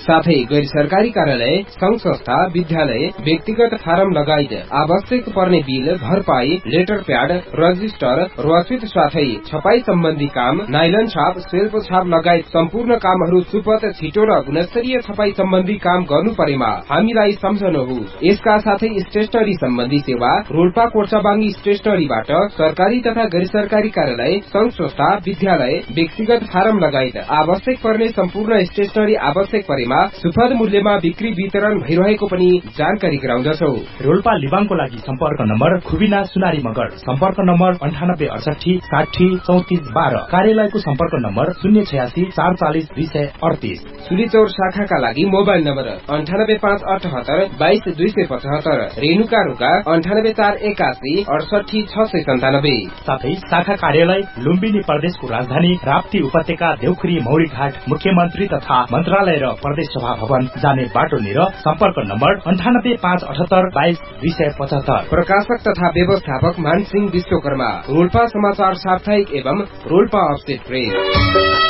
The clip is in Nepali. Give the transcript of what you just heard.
साथै गैर सरकारी कार्यालय, संघ संस्था, विद्यालय, व्यक्तिगत फारम लगायत आवश्यक पर्ने बिल, भरपाई, लेटर प्याड, रजिस्टर, रसिद साथै छपाई सम्बन्धी काम, नाइलन छाप, सेल्फ छाप लगायत सम्पूर्ण कामहरू सुपथ, छिटो र गुणस्तरीय छपाई सम्बन्धी काम गर्नु परेमा हामीलाई सम्झनुहोस्। यसका साथै स्टेशनरी सम्बन्धी सेवा रोल्पा कोर्चाबाङ्गी स्टेशनरीबाट सरकारी तथा गैर सरकारी कार्यालय, संघ संस्था, विद्यालय, व्यक्तिगत फारम लगायत आवश्यक पर्ने सम्पूर्ण स्टेशनरी आवश्यक परेमा सुपथ मूल्यमा बिक्री वितरण भइरहेको पनि जानकारी गराउँदछौ। रोल्पा लिबाङको लागि सम्पर्क नम्बर खुबिना सुनारी मगर, सम्पर्क नम्बर 9868 60 34 12, कार्यालयको सम्पर्क नम्बर 086 440 238। सुलीचौर शाखाका लागि मोबाइल नम्बर 98578 22 275, रेणुका रुका 98481 68 697। साथै शाखा कार्यालय लुम्बिनी प्रदेशको राजधानी राप्ती उपत्यका देउखुरी मौरी घाट, मुख्यमन्त्री तथा मन्त्रालय र प्रदेश सभा भवन जाने बाटोनिर, सम्पर्क नम्बर 98578 22 275। प्रकाशक तथा व्यवस्थापक मानसिंह विश्वकर्मा, रोल्पा समाचार साप्ताहिक एवं रोल्पा अपडेट प्रेस।